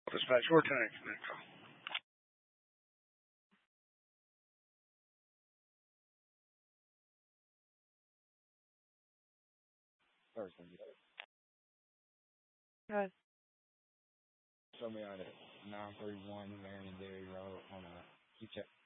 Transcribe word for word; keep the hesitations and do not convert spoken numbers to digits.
Dispatch your tank. First, Good. show me on it. nine thirty-one Marion Dairy Road on a, you check.